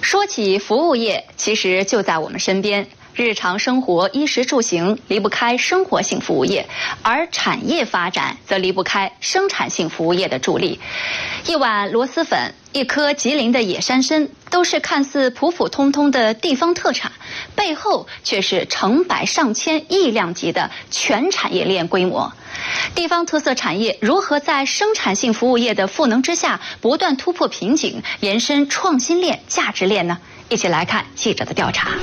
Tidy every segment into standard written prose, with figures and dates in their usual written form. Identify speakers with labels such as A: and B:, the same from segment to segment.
A: 说起服务业，其实就在我们身边。日常生活衣食住行离不开生活性服务业，而产业发展则离不开生产性服务业的助力。一碗螺蛳粉，一颗吉林的野山参，都是看似普普通通的地方特产，背后却是成百上千亿量级的全产业链规模。地方特色产业如何在生产性服务业的赋能之下不断突破瓶颈，延伸创新链、价值链呢？一起来看记者的调查。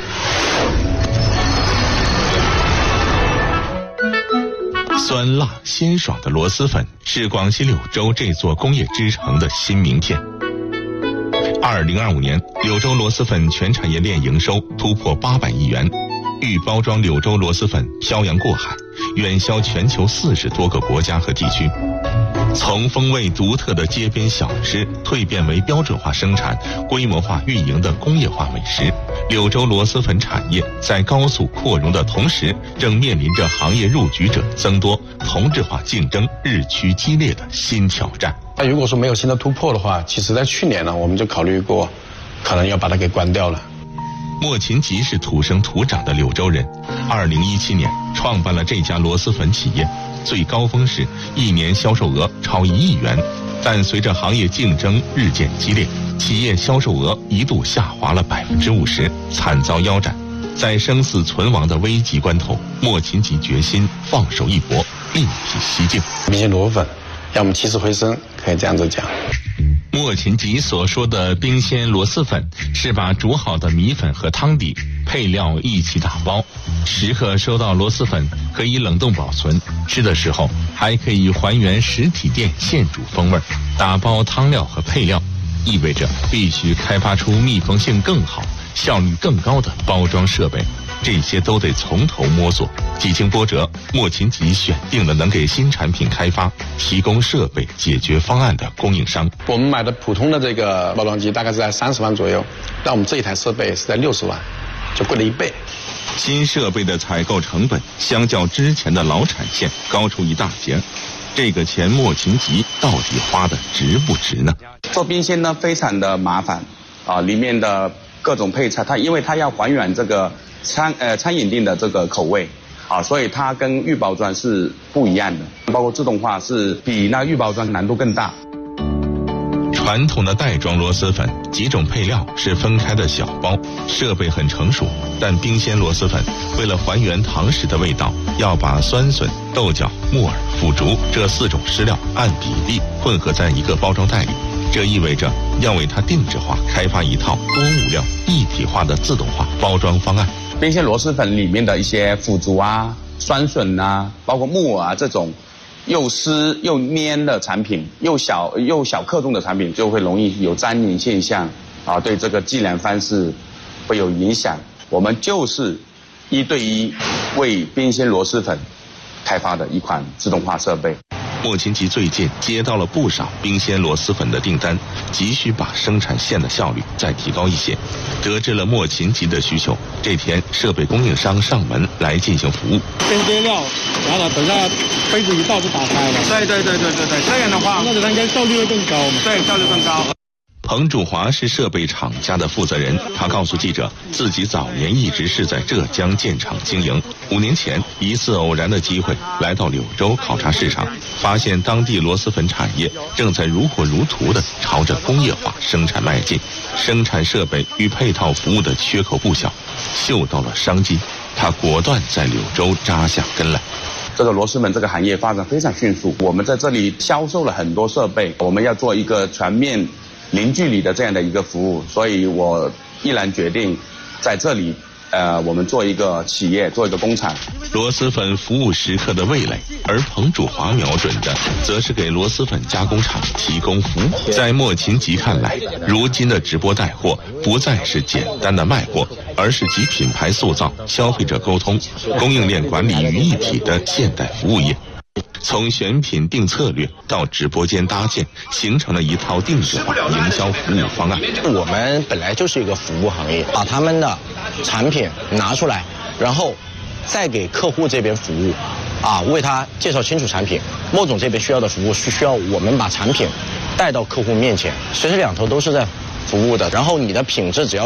B: 酸辣鲜爽的螺蛳粉是广西柳州这座工业之城的新名片。2025年，柳州螺蛳粉全产业链营收突破800亿元，预包装柳州螺蛳粉漂洋过海，远销全球40多个国家和地区。从风味独特的街边小吃蜕变为标准化生产、规模化运营的工业化美食，柳州螺蛳粉产业在高速扩容的同时，正面临着行业入局者增多、同质化竞争日趋激烈的新挑战。
C: 那如果说没有新的突破的话，其实在去年呢，我们就考虑过，可能要把它给关掉了。
B: 莫勤吉是土生土长的柳州人，2017年创办了这家螺蛳粉企业。最高峰时，一年销售额超1亿元，但随着行业竞争日渐激烈，企业销售额一度下滑了50%，惨遭腰斩。在生死存亡的危急关头，莫勤吉决心放手一搏，另辟蹊径。
C: 冰鲜螺蛳粉，让我们起死回生，可以这样子讲。
B: 莫勤吉所说的冰鲜螺蛳粉，是把煮好的米粉和汤底、配料一起打包，食客收到螺蛳粉可以冷冻保存，吃的时候还可以还原实体店现煮风味。打包汤料和配料，意味着必须开发出密封性更好、效率更高的包装设备，这些都得从头摸索。几经波折，莫勤吉选定了能给新产品开发、提供设备解决方案的供应商。
C: 我们买的普通的这个包装机大概是在30万左右，但我们这一台设备是在60万，就贵了1倍。
B: 新设备的采购成本相较之前的老产线高出一大截，这个钱莫勤吉到底花的值不值呢？
D: 做冰鲜呢非常的麻烦啊，里面的各种配菜，因为它要还原这个餐饮店的这个口味啊，所以它跟预包装是不一样的，包括自动化是比那预包装难度更大。
B: 传统的袋装螺蛳粉，几种配料是分开的小包，设备很成熟。但冰鲜螺蛳粉为了还原堂食的味道，要把酸笋、豆角、木耳、腐竹这4种湿料按比例混合在一个包装袋里，这意味着要为它定制化开发一套多物料一体化的自动化包装方案。
D: 冰鲜螺蛳粉里面的一些腐竹啊、酸笋啊，包括木耳啊这种又湿又黏的产品，又小克重的产品，就会容易有粘连现象啊，对这个计量方式会有影响。我们就是1对1为冰鲜螺蛳粉开发的一款自动化设备。
B: 莫勤吉最近接到了不少冰鲜螺蛳粉的订单，急需把生产线的效率再提高一些。得知了莫勤吉的需求，这天设备供应商上门来进行服务。
E: 先备料，然后等下杯子一倒就打开了。
D: 对，这样的话，
E: 那它应该效率会更高嘛？
D: 对，效率更高。
B: 彭祝华是设备厂家的负责人，他告诉记者，自己早年一直是在浙江建厂经营，5年前一次偶然的机会来到柳州考察市场，发现当地螺蛳粉产业正在如火如荼地朝着工业化生产迈进，生产设备与配套服务的缺口不小，嗅到了商机，他果断在柳州扎下根来。
D: 这个螺蛳粉这个行业发展非常迅速，我们在这里销售了很多设备，我们要做一个全面零距离的这样的一个服务，所以我毅然决定在这里我们做一个企业，做一个工厂。
B: 螺蛳粉服务食客的味蕾，而彭祝华瞄准的则是给螺蛳粉加工厂提供服务。在莫勤吉看来，如今的直播带货不再是简单的卖货，而是集品牌塑造、消费者沟通、供应链管理于一体的现代服务业。从选品定策略到直播间搭建，形成了一套定制化营销服务方案。
F: 我们本来就是一个服务行业，把他们的产品拿出来，然后再给客户这边服务，为他介绍清楚产品。莫总这边需要的服务是需要我们把产品带到客户面前，其实2头都是在服务的。然后你的品质只要